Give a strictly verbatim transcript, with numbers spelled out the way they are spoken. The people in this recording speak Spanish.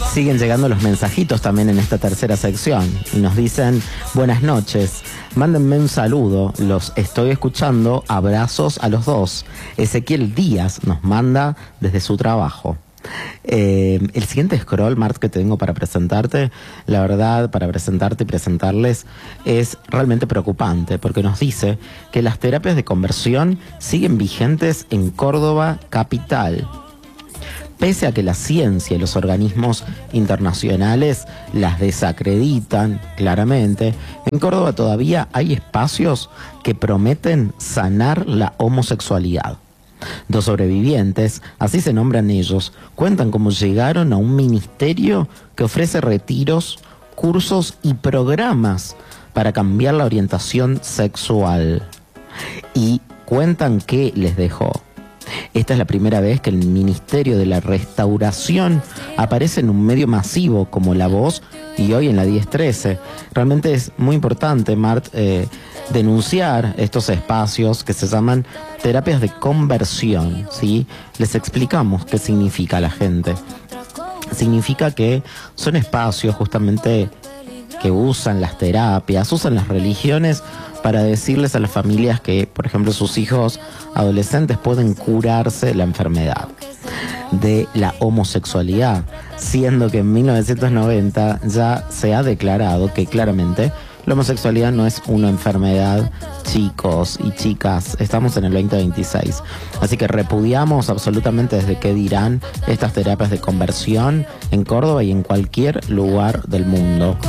Siguen llegando los mensajitos también en esta tercera sección y nos dicen: buenas noches, mándenme un saludo, los estoy escuchando, abrazos a los dos. Ezequiel Díaz nos manda desde su trabajo. Eh, el siguiente scroll, Mart, que tengo para presentarte, la verdad, para presentarte y presentarles, es realmente preocupante, porque nos dice que las terapias de conversión siguen vigentes en Córdoba capital. Pese a que la ciencia y los organismos internacionales las desacreditan claramente, en Córdoba todavía hay espacios que prometen sanar la homosexualidad. Dos sobrevivientes, así se nombran ellos, cuentan cómo llegaron a un ministerio que ofrece retiros, cursos y programas para cambiar la orientación sexual. Y cuentan qué les dejó. Esta es la primera vez que el Ministerio de la Restauración aparece en un medio masivo como La Voz y hoy en la diez trece. Realmente es muy importante, Mart, eh, denunciar estos espacios que se llaman terapias de conversión, ¿sí? Les explicamos qué significa a la gente. Significa que son espacios justamente que usan las terapias, usan las religiones para decirles a las familias que, por ejemplo, sus hijos adolescentes pueden curarse la enfermedad de la homosexualidad, siendo que en mil novecientos noventa ya se ha declarado que claramente la homosexualidad no es una enfermedad, chicos y chicas, estamos en el veinte veintiséis. Así que repudiamos absolutamente desde qué dirán estas terapias de conversión en Córdoba y en cualquier lugar del mundo.